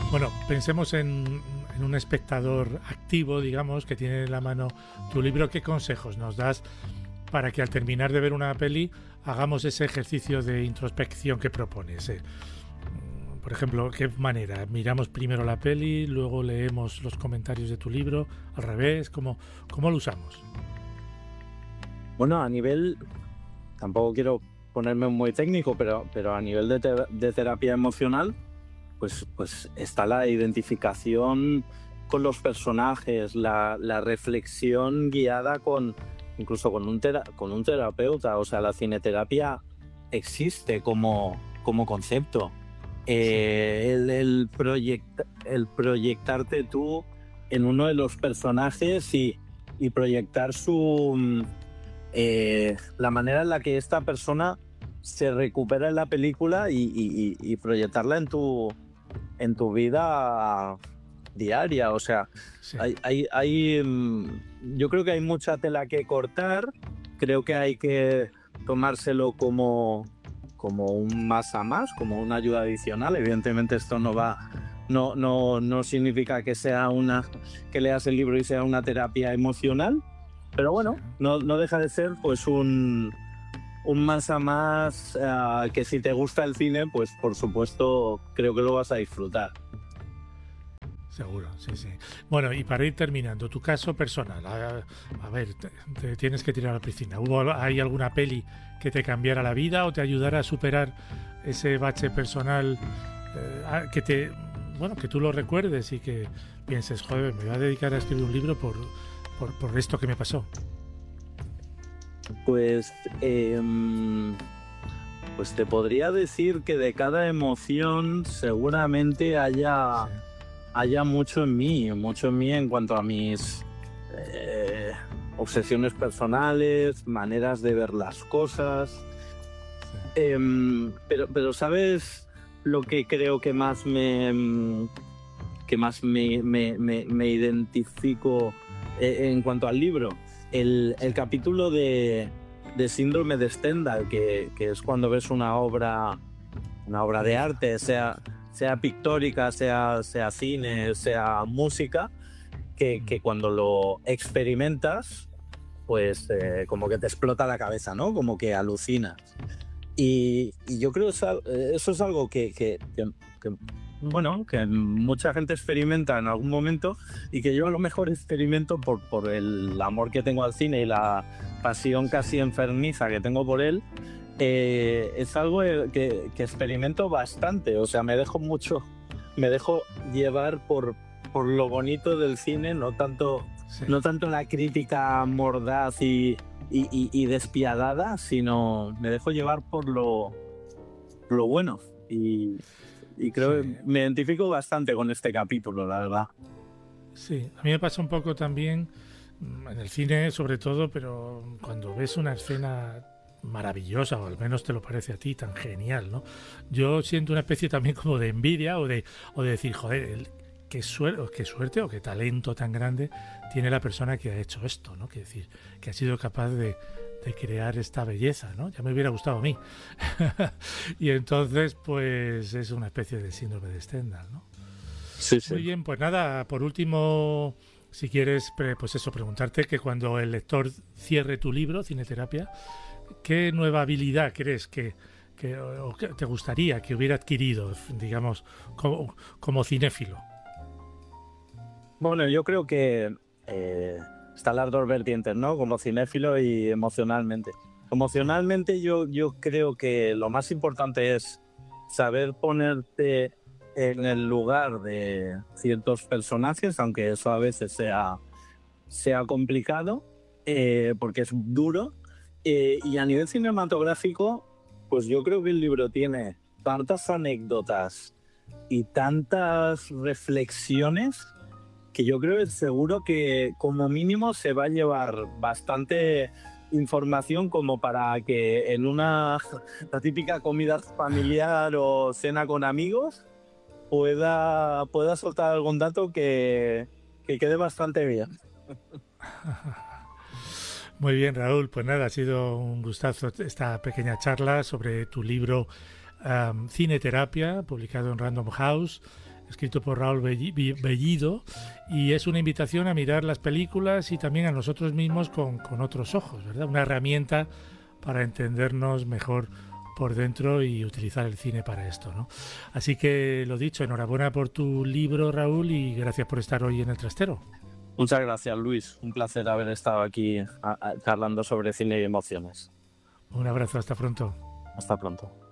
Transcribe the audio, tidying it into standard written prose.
Bueno, pensemos en un espectador activo, digamos, que tiene en la mano tu libro. ¿Qué consejos nos das para que al terminar de ver una peli hagamos ese ejercicio de introspección que propones? Por ejemplo, ¿qué manera? ¿Miramos primero la peli, luego leemos los comentarios de tu libro? ¿Al revés? ¿Cómo lo usamos? Bueno, a nivel, tampoco quiero ponerme muy técnico, pero a nivel de terapia emocional, pues está la identificación con los personajes, la reflexión guiada incluso con un terapeuta. O sea, la cineterapia existe como concepto. El proyectarte tú en uno de los personajes y proyectar la manera en la que esta persona se recupera en la película y proyectarla en tu vida diaria. O sea, Sí. yo creo que hay mucha tela que cortar. Creo que hay que tomárselo como un más a más, como una ayuda adicional. Evidentemente esto no significa que leas el libro y sea una terapia emocional, pero bueno, Sí. no deja de ser pues un más a más, que si te gusta el cine, pues por supuesto creo que lo vas a disfrutar. Seguro, sí, sí. Bueno, y para ir terminando, tu caso personal. A ver, te tienes que tirar a la piscina. ¿Hay alguna peli que te cambiara la vida o te ayudara a superar ese bache personal, que tú lo recuerdes y que pienses, joder, me voy a dedicar a escribir un libro por esto que me pasó? Pues, pues te podría decir que de cada emoción seguramente haya mucho en mí en cuanto a mis obsesiones personales, maneras de ver las cosas. Sí. Pero ¿sabes lo que creo que más me identifico en cuanto al libro? El capítulo de Síndrome de Stendhal, que es cuando ves una obra de arte, sea pictórica, sea cine, sea música, que cuando lo experimentas, pues como que te explota la cabeza, ¿no? Como que alucinas. Y yo creo que eso es algo que mucha gente experimenta en algún momento, y que yo a lo mejor experimento por el amor que tengo al cine y la pasión casi enfermiza que tengo por él. Es algo que experimento bastante. O sea, me dejo llevar por lo bonito del cine, no tanto la crítica mordaz y despiadada, sino me dejo llevar por lo bueno. Y creo que me identifico bastante con este capítulo, la verdad. Sí, a mí me pasa un poco también en el cine sobre todo, pero cuando ves una escena maravillosa, o al menos te lo parece a ti, tan genial, ¿no? Yo siento una especie también como de envidia o de decir, joder, qué suerte o qué talento tan grande tiene la persona que ha hecho esto, ¿no? Que decir, que ha sido capaz de crear esta belleza, ¿no? Ya me hubiera gustado a mí. Y entonces, pues es una especie de síndrome de Stendhal, ¿no? Sí, sí. Muy bien, pues nada, por último, si quieres, pues eso, preguntarte que cuando el lector cierre tu libro, Cineterapia, ¿qué nueva habilidad crees que te gustaría que hubiera adquirido, digamos, como cinéfilo? Bueno, yo creo que están las dos vertientes, ¿no? Como cinéfilo y emocionalmente. Emocionalmente yo creo que lo más importante es saber ponerte en el lugar de ciertos personajes, aunque eso a veces sea complicado, porque es duro. Y a nivel cinematográfico, pues yo creo que el libro tiene tantas anécdotas y tantas reflexiones que yo creo que seguro que como mínimo se va a llevar bastante información como para que en la típica comida familiar o cena con amigos pueda soltar algún dato que quede bastante bien. Muy bien, Raúl, pues nada, ha sido un gustazo esta pequeña charla sobre tu libro Cineterapia, publicado en Random House. escrito por Raúl Bellido, y es una invitación a mirar las películas y también a nosotros mismos con otros ojos, ¿verdad? Una herramienta para entendernos mejor por dentro y utilizar el cine para esto, ¿no? Así que lo dicho, enhorabuena por tu libro, Raúl, y gracias por estar hoy en El Trastero. Muchas gracias, Luis. Un placer haber estado aquí charlando sobre cine y emociones. Un abrazo, hasta pronto. Hasta pronto.